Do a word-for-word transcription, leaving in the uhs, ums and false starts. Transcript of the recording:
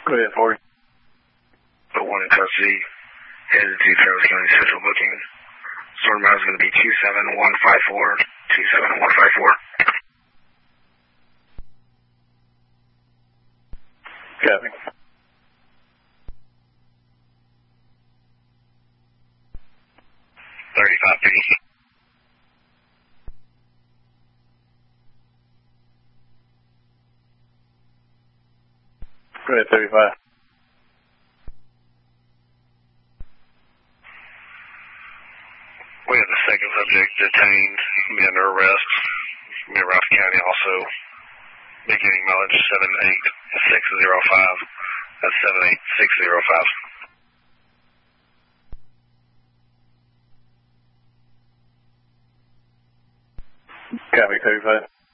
Go ahead, Ford. The one in custody headed to Travis County Central booking. Storm route is going to be two seven one five four, two seven one five four. Copy. thirty-five fifty. Go ahead, thirty-five. We have the second subject detained, be under arrest. Be Rouse County also. Beginning mileage seven eight six zero five. That's seven eight six zero five. Copy, thirty-five.